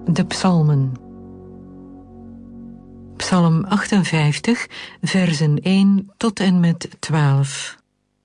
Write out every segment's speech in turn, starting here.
De psalmen. Psalm 58, versen 1 tot en met 12.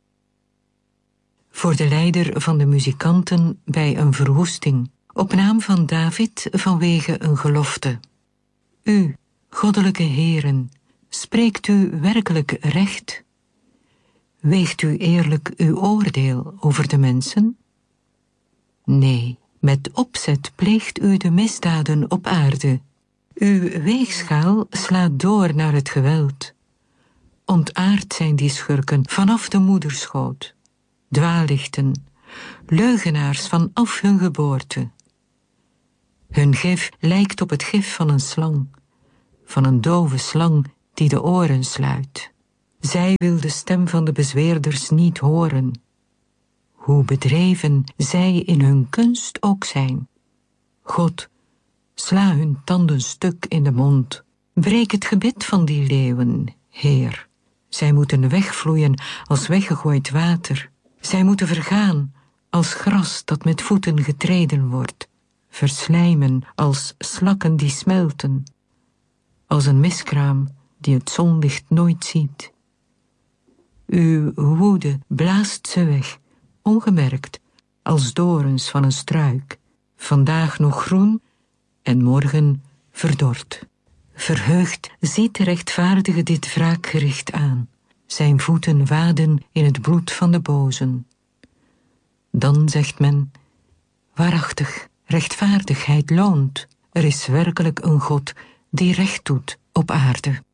Voor de leider van de muzikanten bij een verwoesting, op naam van David vanwege een gelofte. U, goddelijke heren, spreekt u werkelijk recht? Weegt u eerlijk uw oordeel over de mensen? Nee, met opzet pleegt u de misdaden op aarde. Uw weegschaal slaat door naar het geweld. Ontaard zijn die schurken vanaf de moederschoot. Dwaallichten, leugenaars vanaf hun geboorte. Hun gif lijkt op het gif van een slang, van een dove slang die de oren sluit. Zij wil de stem van de bezweerders niet horen. Hoe bedreven zij in hun kunst ook zijn. God, sla hun tanden stuk in de mond. Breek het gebit van die leeuwen, Heer. Zij moeten wegvloeien als weggegooid water. Zij moeten vergaan als gras dat met voeten getreden wordt. Verslijmen als slakken die smelten. Als een miskraam die het zonlicht nooit ziet. Uw woede blaast ze weg, ongemerkt, als dorens van een struik. Vandaag nog groen en morgen verdord. Verheugd ziet de rechtvaardige dit wraakgericht aan. Zijn voeten waden in het bloed van de bozen. Dan zegt men, waarachtig, rechtvaardigheid loont. Er is werkelijk een God die recht doet op aarde.